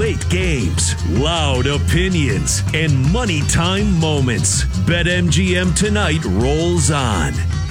Late games, loud opinions, and money time moments. BetMGM Tonight rolls on.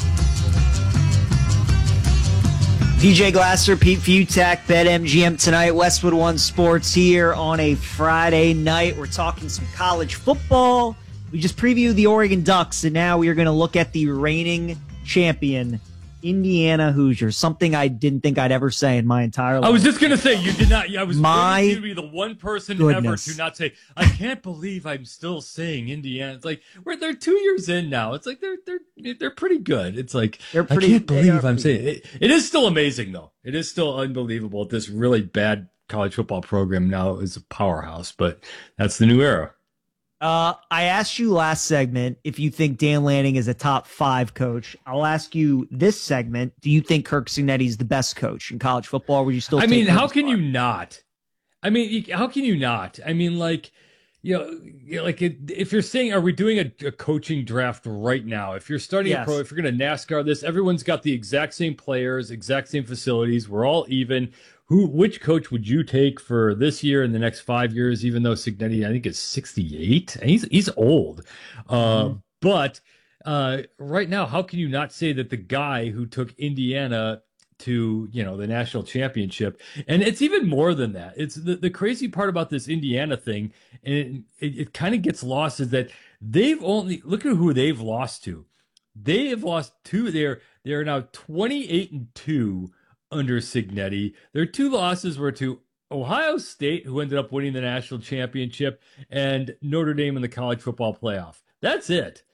DJ Glasser, Pete Futak, BetMGM Tonight, Westwood One Sports here on a Friday night. We're talking some college football. We just previewed the Oregon Ducks, and now we are going to look at the reigning champion, Indiana Hoosiers, something I didn't think I'd ever say in my entire life. I was just going to say, you did not. I was waiting for you to be the one person ever to not say, I can't believe I'm still saying Indiana. It's like, they're 2 years in now. It's like, they're pretty good. It's like, I can't believe I'm saying it. It is still amazing, though. It is still unbelievable. This really bad college football program now is a powerhouse, but that's the new era. I asked you last segment if you think Dan Lanning is a top 5 coach. I'll ask you this segment. Do you think Kirk Cignetti is the best coach in college football? Or would you still? How can you not? How can you not? If you're saying, are we doing a coaching draft right now? If you're starting a pro, if you're going to NASCAR this, everyone's got the exact same players, exact same facilities. We're all even. Which coach would you take for this year and the next 5 years? Even though Cignetti, I think, is 68, and he's old. But right now, how can you not say that the guy who took Indiana to the national championship, and it's even more than that. It's the crazy part about this Indiana thing, and it kind of gets lost, is that they've only look at who they've lost to. They have lost two. They're now 28-2. Under Cignetti. Their 2 losses were to Ohio State, who ended up winning the national championship, and Notre Dame in the college football playoff. That's it.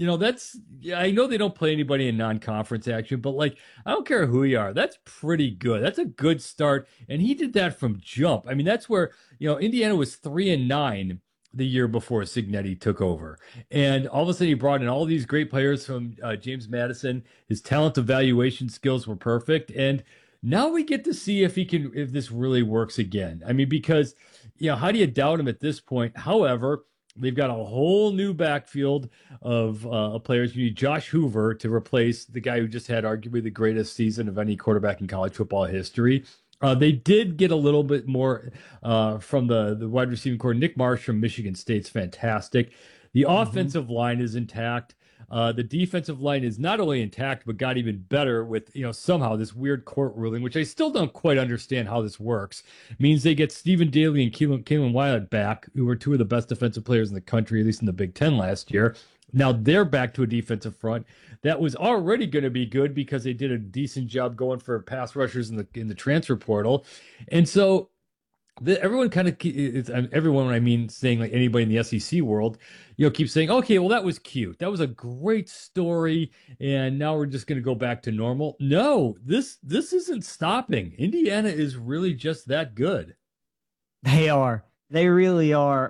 I know they don't play anybody in non-conference action, but I don't care who you are. That's pretty good. That's a good start. And he did that from jump. That's where, Indiana was 3-9 the year before Cignetti took over. And all of a sudden he brought in all these great players from James Madison. His talent evaluation skills were perfect. And now we get to see if this really works again. Because, how do you doubt him at this point? However, they've got a whole new backfield of players. You need Josh Hoover to replace the guy who just had arguably the greatest season of any quarterback in college football history. They did get a little bit more from the wide receiving core. Nick Marsh from Michigan State's fantastic. The offensive line is intact. The defensive line is not only intact, but got even better with, somehow this weird court ruling, which I still don't quite understand how this works. It means they get Stephen Daly and Kalen Wyatt back, who were 2 of the best defensive players in the country, at least in the Big Ten last year. Now they're back to a defensive front that was already going to be good because they did a decent job going for pass rushers in the transfer portal. And so everyone kind of, everyone, saying like anybody in the SEC world, keeps saying, okay, well, that was cute. That was a great story. And now we're just going to go back to normal. No, this isn't stopping. Indiana is really just that good. They are. They really are.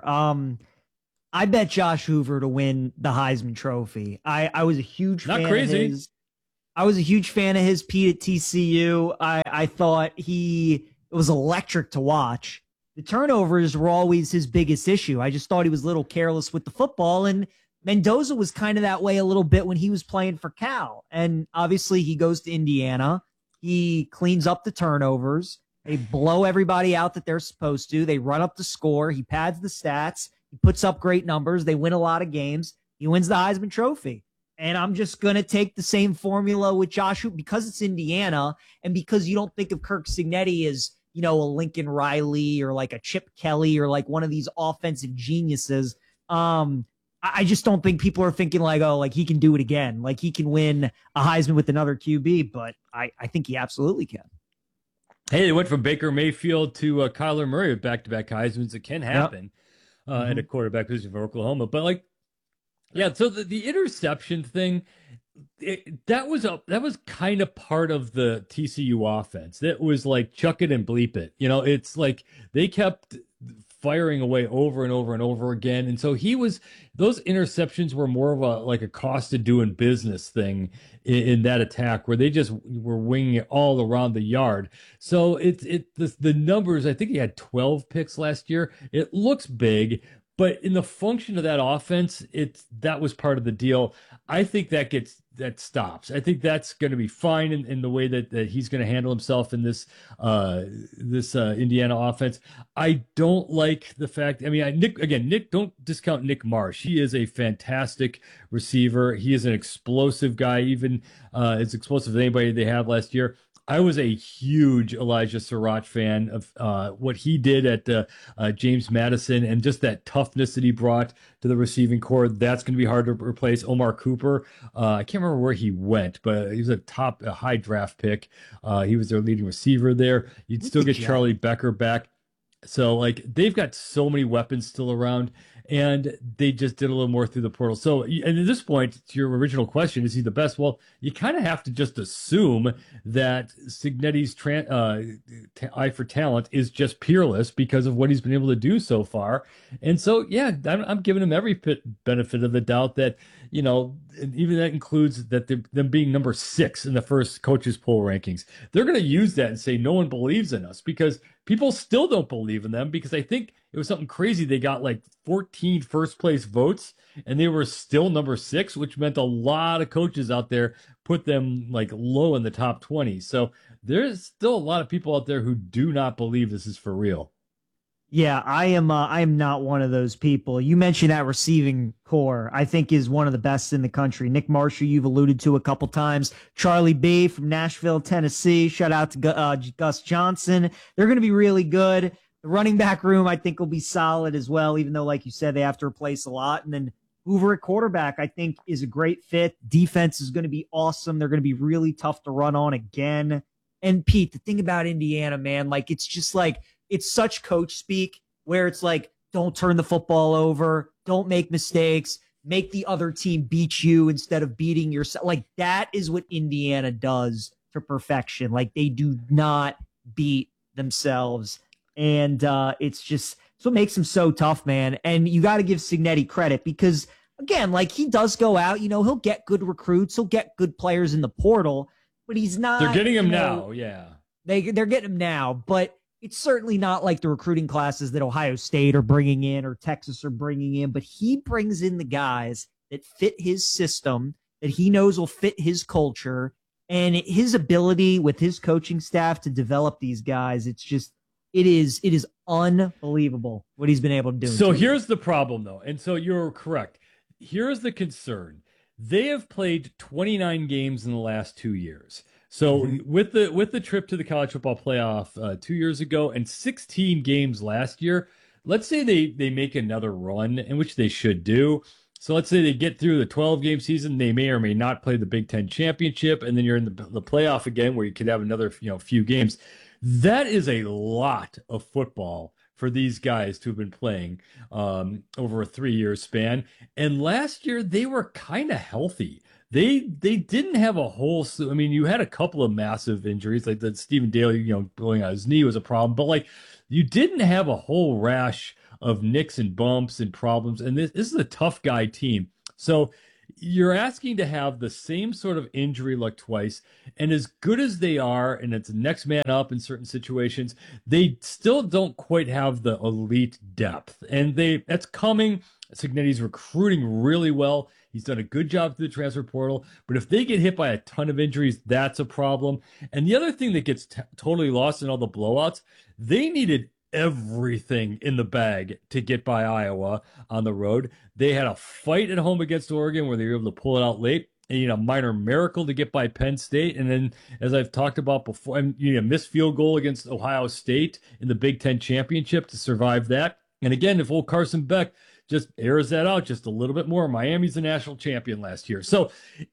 I bet Josh Hoover to win the Heisman Trophy. I was a huge fan of his. I was a huge fan of his, Pete, at TCU. I thought it was electric to watch. The turnovers were always his biggest issue. I just thought he was a little careless with the football, and Mendoza was kind of that way a little bit when he was playing for Cal. And obviously he goes to Indiana. He cleans up the turnovers. They blow everybody out that they're supposed to. They run up the score. He pads the stats. He puts up great numbers. They win a lot of games. He wins the Heisman Trophy. And I'm just going to take the same formula with Josh Hoover because it's Indiana and because you don't think of Kirk Cignetti as, a Lincoln Riley or like a Chip Kelly or like one of these offensive geniuses. I just don't think people are thinking he can do it again. Like he can win a Heisman with another QB, but I think he absolutely can. Hey, they went from Baker Mayfield to Kyler Murray with back-to-back Heismans. It can happen at a quarterback position for Oklahoma. But so the interception thing, that was kind of part of the TCU offense. That was like chuck it and bleep it. It's like they kept firing away over and over and over again. And so those interceptions were more of a cost of doing business thing in that attack where they just were winging it all around the yard. So the numbers, I think he had 12 picks last year. It looks big, but in the function of that offense, that was part of the deal. I think that gets that stops. I think that's going to be fine in the way that he's going to handle himself in this Indiana offense. I don't like the fact. I mean, Nick. Don't discount Nick Marsh. He is a fantastic receiver. He is an explosive guy, even as explosive as anybody they had last year. I was a huge Elijah Surratt fan of what he did at James Madison, and just that toughness that he brought to the receiving corps. That's going to be hard to replace. Omar Cooper, I can't remember where he went, but he was a high draft pick. He was their leading receiver there. You'd still get Charlie Becker back. So, like, they've got so many weapons still around, and they just did a little more through the portal. So, and at this point, to your original question, is he the best? Well, you kind of have to just assume that Cignetti's eye for talent is just peerless because of what he's been able to do so far. And so, yeah, I'm giving him every benefit of the doubt that, you know, even that includes that them being number 6 in the first coaches poll rankings. They're going to use that and say no one believes in us, because people still don't believe in them, because I think it was something crazy. They got like 14 first place votes and they were still number 6, which meant a lot of coaches out there put them like low in the top 20. So there's still a lot of people out there who do not believe this is for real. Yeah, I am not one of those people. You mentioned that receiving core, I think, is one of the best in the country. Nick Marshall, you've alluded to a couple times. Charlie B from Nashville, Tennessee. Shout out to Gus Johnson. They're going to be really good. The running back room, I think, will be solid as well, even though, like you said, they have to replace a lot. And then Hoover at quarterback, I think, is a great fit. Defense is going to be awesome. They're going to be really tough to run on again. And Pete, the thing about Indiana, man, like, it's just like, it's such coach speak where it's like, don't turn the football over, don't make mistakes, make the other team beat you instead of beating yourself. Like, that is what Indiana does to perfection. Like, they do not beat themselves. And it's what makes them so tough, man. And you got to give Cignetti credit because, again, like, he does go out, you know, he'll get good recruits, he'll get good players in the portal, but he's not. They're getting him now, yeah. They're getting him now, but it's certainly not like the recruiting classes that Ohio State are bringing in or Texas are bringing in, but he brings in the guys that fit his system, that he knows will fit his culture, and his ability with his coaching staff to develop these guys. It's just, it is unbelievable what he's been able to do. So here's the problem, though. And so you're correct. Here's the concern. They have played 29 games in the last 2 years. So with the trip to the college football playoff 2 years ago and 16 games last year, let's say they make another run, in which they should do. So let's say they get through the 12-game season, they may or may not play the Big Ten championship, and then you're in the playoff again, where you could have another few games. That is a lot of football for these guys to have been playing over a 3-year span. And last year they were kind of healthy. They didn't have a whole. I mean, you had a couple of massive injuries, like that Stephen Daly, blowing out his knee was a problem, but like you didn't have a whole rash of nicks and bumps and problems. And this is a tough guy team. So you're asking to have the same sort of injury luck twice, and as good as they are, and it's next man up in certain situations, they still don't quite have the elite depth, and that's coming. Cignetti's recruiting really well. He's done a good job through the transfer portal, but if they get hit by a ton of injuries, that's a problem. And the other thing that gets totally lost in all the blowouts, they needed everything in the bag to get by Iowa on the road. They had a fight at home against Oregon where they were able to pull it out late. And you need a minor miracle to get by Penn State. And then, as I've talked about before, you need a missed field goal against Ohio State in the Big Ten championship to survive that. And again, if old Carson Beck just airs that out just a little bit more, Miami's the national champion last year. So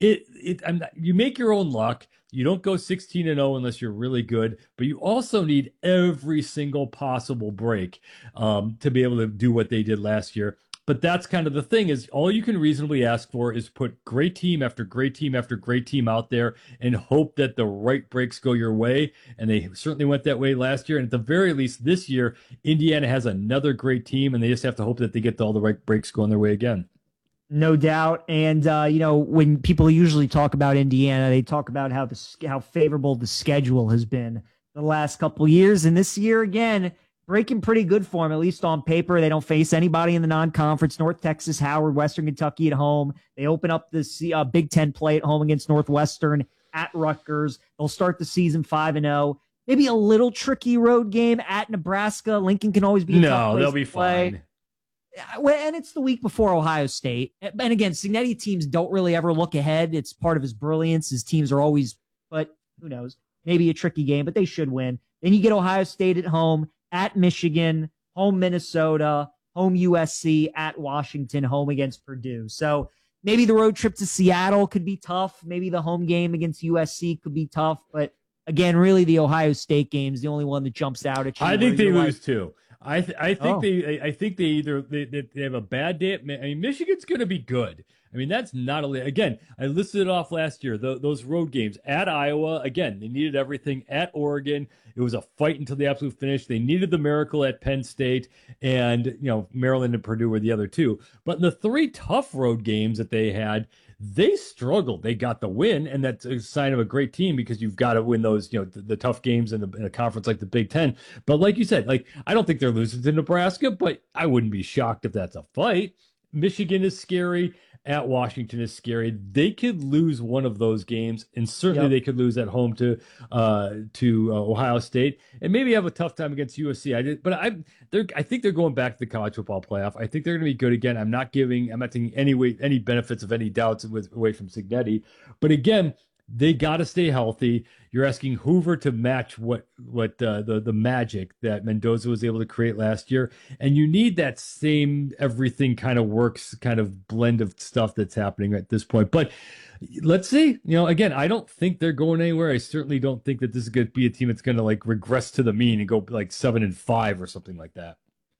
you make your own luck. You don't go 16-0 unless you're really good, but you also need every single possible break to be able to do what they did last year. But that's kind of the thing, is all you can reasonably ask for is put great team after great team after great team out there and hope that the right breaks go your way. And they certainly went that way last year. And at the very least this year, Indiana has another great team, and they just have to hope that they get all the right breaks going their way again. No doubt. And, when people usually talk about Indiana, they talk about how favorable the schedule has been the last couple of years. And this year, again, breaking pretty good for them, at least on paper. They don't face anybody in the non-conference. North Texas, Howard, Western Kentucky at home. They open up this Big Ten play at home against Northwestern, at Rutgers. They'll start the season 5-0. Maybe a little tricky road game at Nebraska. Lincoln can always be a tough place they'll be to play. fine. And it's the week before Ohio State. And again, Cignetti teams don't really ever look ahead. It's part of his brilliance. His teams are always, but who knows? Maybe a tricky game, but they should win. Then you get Ohio State at home, at Michigan, home Minnesota, home USC, at Washington, home against Purdue. So maybe the road trip to Seattle could be tough. Maybe the home game against USC could be tough. But again, really the Ohio State game is the only one that jumps out at you. I think they lose too. I think they either they have a bad day. I mean, Michigan's going to be good. I mean, that's not again. I listed it off last year. Those road games at Iowa. Again, they needed everything. At Oregon, it was a fight until the absolute finish. They needed the miracle at Penn State, and Maryland and Purdue were the other two. But in the 3 tough road games that they had, they struggled. They got the win, and that's a sign of a great team because you've got to win those, the tough games in a conference like the Big Ten. But like you said, I don't think they're losing to Nebraska, but I wouldn't be shocked if that's a fight. Michigan is scary. At Washington is scary. They could lose one of those games, and certainly they could lose at home to Ohio State, and maybe have a tough time against USC. I think they're going back to the college football playoff. I think they're going to be good again. I'm not taking any benefits of any doubts away from Cignetti, but again, they got to stay healthy. You're asking Hoover to match what the magic that Mendoza was able to create last year, and you need that same everything kind of works kind of blend of stuff that's happening at this point. But let's see. Again, I don't think they're going anywhere. I certainly don't think that this is going to be a team that's going to regress to the mean and go 7-5 or something like that.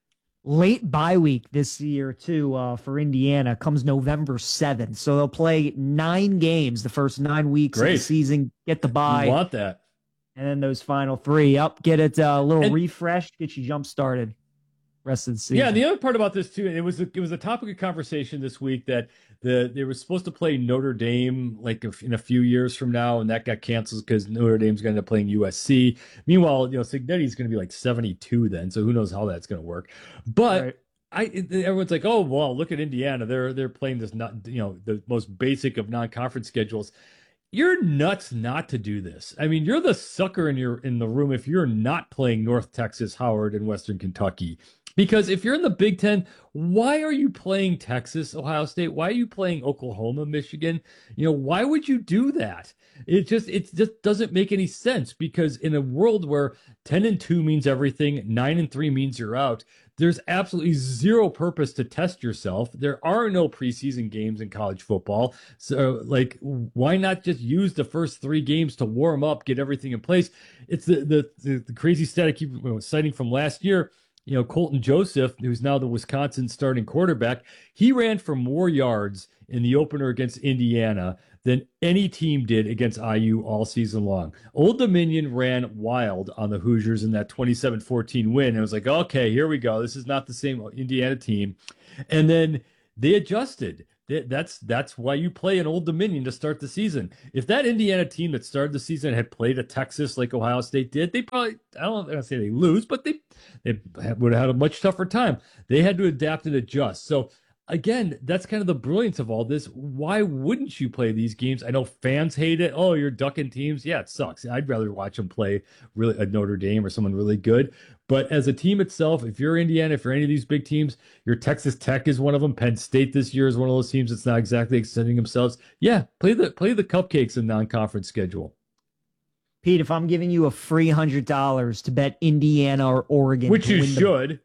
Late bye week this year, too, for Indiana comes November 7th. So they'll play 9 games the first 9 weeks of the season, get the bye. You want that. And then those final 3, get it a little refreshed, get you jump started rest of the season. Yeah, and the other part about this, too, it was a topic of conversation this week that they were supposed to play Notre Dame in a few years from now, and that got canceled because Notre Dame's going to end up playing USC. Meanwhile, Cignetti's going to be 72 then, so who knows how that's going to work. But everyone's like, oh, well, look at Indiana. They're playing this, the most basic of non-conference schedules. You're nuts not to do this. I mean, you're the sucker in the room if you're not playing North Texas, Howard, and Western Kentucky. Because if you're in the Big Ten, why are you playing Texas, Ohio State? Why are you playing Oklahoma, Michigan? Why would you do that? It just doesn't make any sense, because in a world where 10-2 means everything, 9-3 means you're out, there's absolutely zero purpose to test yourself. There are no preseason games in college football. So why not just use the first 3 games to warm up, get everything in place? It's the crazy stat I keep citing from last year. Colton Joseph, who's now the Wisconsin starting quarterback, he ran for more yards in the opener against Indiana than any team did against IU all season long. Old Dominion ran wild on the Hoosiers in that 27-14 win. It was like, okay, here we go. This is not the same Indiana team. And then they adjusted. That's why you play an Old Dominion to start the season. If that Indiana team that started the season had played a Texas like Ohio State did, they probably, I don't want to say they lose, but they would have had a much tougher time. They had to adapt and adjust. So again, that's kind of the brilliance of all this. Why wouldn't you play these games? I know fans hate it. Oh, you're ducking teams. Yeah, it sucks. I'd rather watch them play really a Notre Dame or someone really good. But as a team itself, if you're Indiana, if you're any of these big teams, your Texas Tech is one of them. Penn State this year is one of those teams that's not exactly extending themselves. Yeah, play the cupcakes in non-conference schedule. Pete, if I'm giving you a free $100 to bet Indiana or Oregon, which you should,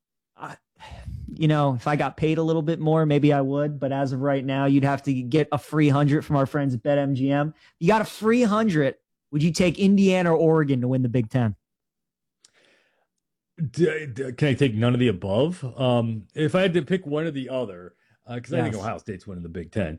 if I got paid a little bit more, maybe I would. But as of right now, you'd have to get a free 100 from our friends at BetMGM. You got a free 100. Would you take Indiana or Oregon to win the Big Ten? Can I take none of the above? If I had to pick one or the other, because I think Ohio State's winning the Big Ten.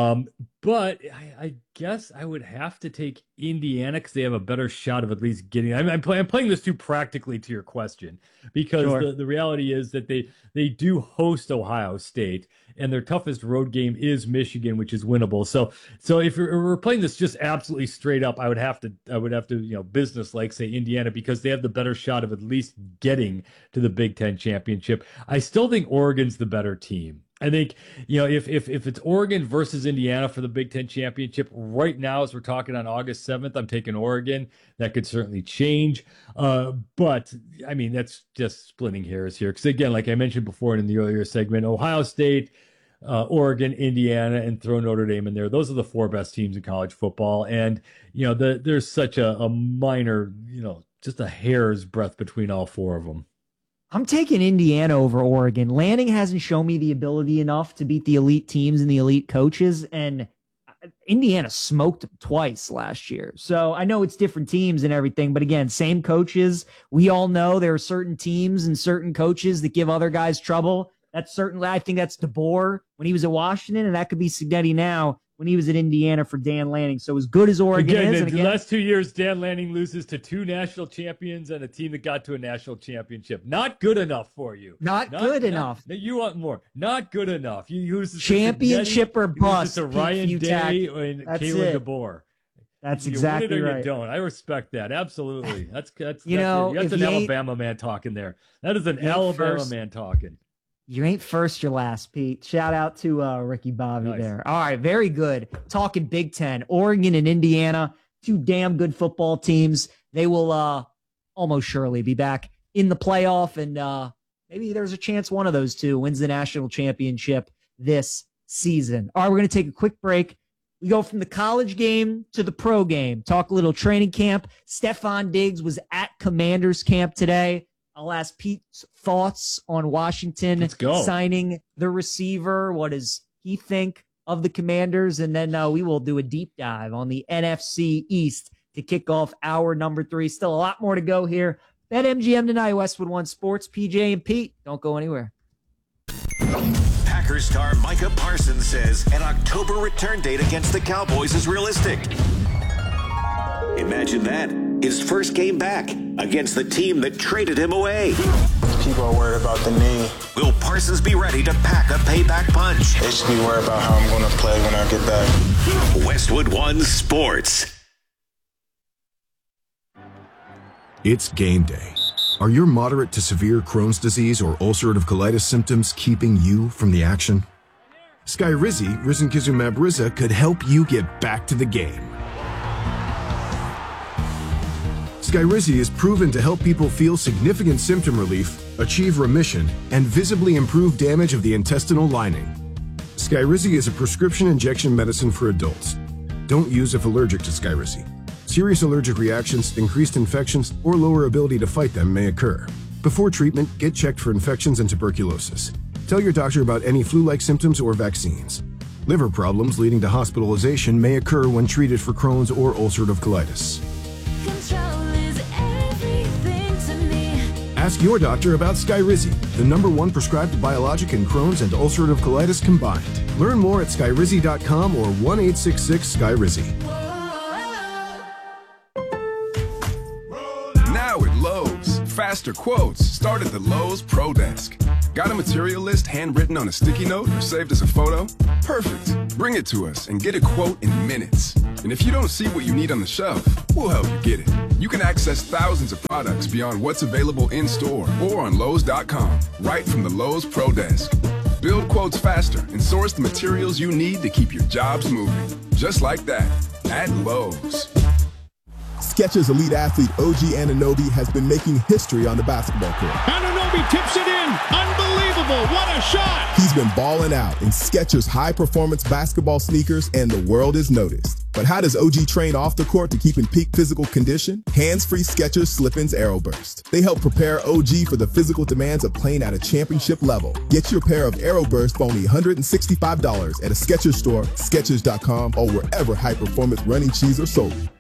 But I guess I would have to take Indiana because they have a better shot of at least getting. I'm playing this too practically to your question, because the reality is that they do host Ohio State, and their toughest road game is Michigan, which is winnable. So if we're playing this just absolutely straight up, I would have to business like say Indiana, because they have the better shot of at least getting to the Big Ten championship. I still think Oregon's the better team. I think, if it's Oregon versus Indiana for the Big Ten championship right now, as we're talking on August 7th, I'm taking Oregon. That could certainly change. But I mean, that's just splitting hairs here. Because again, like I mentioned before in the earlier segment, Ohio State, Oregon, Indiana, and throw Notre Dame in there. Those are the 4 best teams in college football. And, there's such a minor, just a hair's breadth between all 4 of them. I'm taking Indiana over Oregon. Lanning hasn't shown me the ability enough to beat the elite teams and the elite coaches, and Indiana smoked them twice last year. So I know it's different teams and everything, but again, same coaches. We all know there are certain teams and certain coaches that give other guys trouble. That's certainly, I think that's DeBoer when he was at Washington, and that could be Cignetti now when he was at Indiana for Dan Lanning. So as good as Oregon is. The last 2 years, Dan Lanning loses to 2 national champions and a team that got to a national championship. Not good enough for you. Not good enough. You want more. Not good enough. You use championship or bust. To Ryan Day and Kalen DeBoer. That's exactly you win it or right. You don't. I respect that. Absolutely. That's that's an Alabama man talking there. That is an Alabama man talking. You ain't first, you're last, Pete. Shout out to Ricky Bobby there. All right, very good. Talking Big Ten, Oregon and Indiana, 2 damn good football teams. They will almost surely be back in the playoff, and maybe there's a chance one of those 2 wins the national championship this season. All right, we're going to take a quick break. We go from the college game to the pro game. Talk a little training camp. Stefon Diggs was at Commanders camp today. I'll ask Pete's thoughts on Washington signing the receiver. What does he think of the Commanders? And then we will do a deep dive on the NFC East to kick off hour number 3. Still a lot more to go here. BetMGM tonight, Westwood One Sports. PJ and Pete, don't go anywhere. Packers star Micah Parsons says an October return date against the Cowboys is realistic. Imagine that. His first game back against the team that traded him away. People are worried about the knee. Will Parsons be ready to pack a payback punch? They should be worried about how I'm going to play when I get back. Westwood One Sports. It's game day. Are your moderate to severe Crohn's disease or ulcerative colitis symptoms keeping you from the action? Skyrizi, risankizumab Riza, could help you get back to the game. Skyrizi is proven to help people feel significant symptom relief, achieve remission, and visibly improve damage of the intestinal lining. Skyrizi is a prescription injection medicine for adults. Don't use if allergic to Skyrizi. Serious allergic reactions, increased infections, or lower ability to fight them may occur. Before treatment, get checked for infections and tuberculosis. Tell your doctor about any flu-like symptoms or vaccines. Liver problems leading to hospitalization may occur when treated for Crohn's or ulcerative colitis. Ask your doctor about Skyrizi, the #1 prescribed biologic in Crohn's and ulcerative colitis combined. Learn more at skyrizi.com or 1-866-SKYRIZI. Now at Lowe's, faster quotes start at the Lowe's Pro Desk. Got a material list handwritten on a sticky note or saved as a photo? Perfect. Bring it to us and get a quote in minutes. And if you don't see what you need on the shelf, we'll help you get it. You can access thousands of products beyond what's available in-store or on Lowe's.com, right from the Lowe's Pro Desk. Build quotes faster and source the materials you need to keep your jobs moving. Just like that, at Lowe's. Skechers elite athlete OG Anunoby has been making history on the basketball court. Anunoby tips it in. Unbelievable. What a shot. He's been balling out in Skechers high-performance basketball sneakers, and the world is noticed. But how does OG train off the court to keep in peak physical condition? Hands-free Skechers Slip-ins Aeroburst. They help prepare OG for the physical demands of playing at a championship level. Get your pair of Aeroburst for only $165 at a Skechers store, Skechers.com, or wherever high-performance running shoes are sold.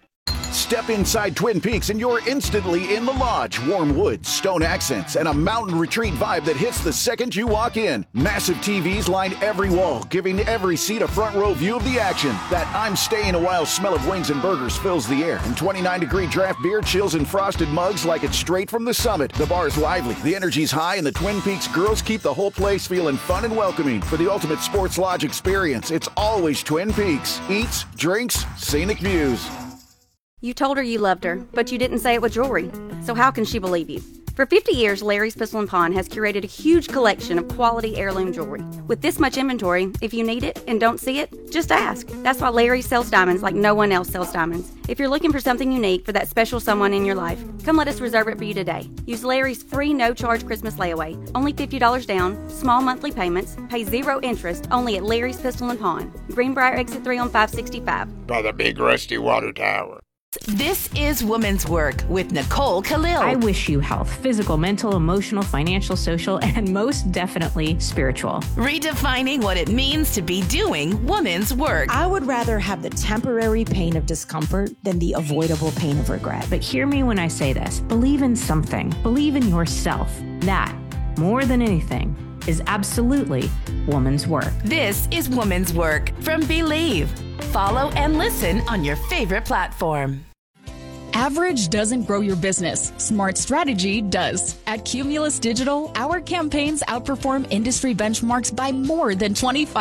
Step inside Twin Peaks and you're instantly in the lodge. Warm woods, stone accents, and a mountain retreat vibe that hits the second you walk in. Massive TVs line every wall, giving every seat a front row view of the action. That I'm staying a while smell of wings and burgers fills the air. And 29-degree draft beer chills in frosted mugs like it's straight from the summit. The bar is lively, the energy's high, and the Twin Peaks girls keep the whole place feeling fun and welcoming. For the ultimate sports lodge experience, it's always Twin Peaks. Eats, drinks, scenic views. You told her you loved her, but you didn't say it with jewelry. So how can she believe you? For 50 years, Larry's Pistol & Pawn has curated a huge collection of quality heirloom jewelry. With this much inventory, if you need it and don't see it, just ask. That's why Larry sells diamonds like no one else sells diamonds. If you're looking for something unique for that special someone in your life, come let us reserve it for you today. Use Larry's free no-charge Christmas layaway. Only $50 down, small monthly payments, pay 0 interest, only at Larry's Pistol & Pawn. Greenbrier Exit 3 on 565. By the big rusty water tower. This is Women's Work with Nicole Khalil. I wish you health, physical, mental, emotional, financial, social, and most definitely spiritual. Redefining what it means to be doing women's work. I would rather have the temporary pain of discomfort than the avoidable pain of regret. But hear me when I say this. Believe in something. Believe in yourself. That, more than anything, is absolutely woman's work. This is Woman's Work from Believe. Follow and listen on your favorite platform. Average doesn't grow your business. Smart strategy does. At Cumulus Digital, our campaigns outperform industry benchmarks by more than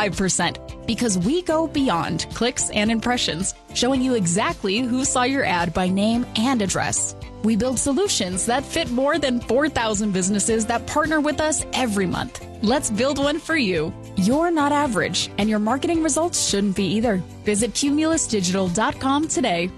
25% because we go beyond clicks and impressions, showing you exactly who saw your ad by name and address. We build solutions that fit more than 4,000 businesses that partner with us every month. Let's build one for you. You're not average, and your marketing results shouldn't be either. Visit cumulusdigital.com today.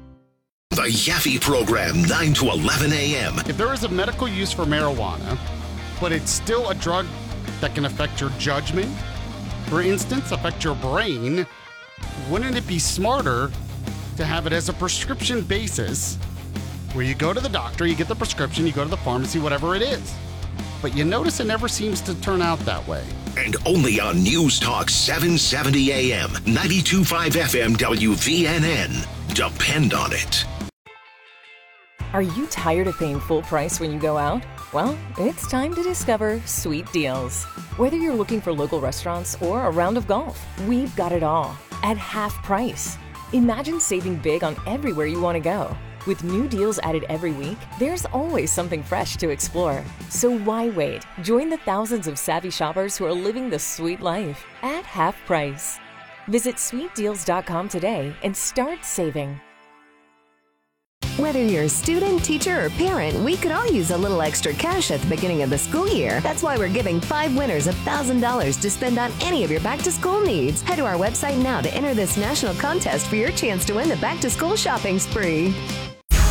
The Yaffe Program, 9 to 11 a.m. If there is a medical use for marijuana, but it's still a drug that can affect your judgment, for instance, affect your brain, wouldn't it be smarter to have it as a prescription basis where you go to the doctor, you get the prescription, you go to the pharmacy, whatever it is. But you notice it never seems to turn out that way. And only on News Talk 770 AM, 92.5 FM WVNN. Depend on it. Are you tired of paying full price when you go out? Well, it's time to discover Sweet Deals. Whether you're looking for local restaurants or a round of golf, we've got it all at half price. Imagine saving big on everywhere you want to go. With new deals added every week, there's always something fresh to explore. So why wait? Join the thousands of savvy shoppers who are living the sweet life at half price. Visit sweetdeals.com today and start saving. Whether you're a student, teacher, or parent, we could all use a little extra cash at the beginning of the school year. That's why we're giving 5 winners $1,000 to spend on any of your back-to-school needs. Head to our website now to enter this national contest for your chance to win the back-to-school shopping spree.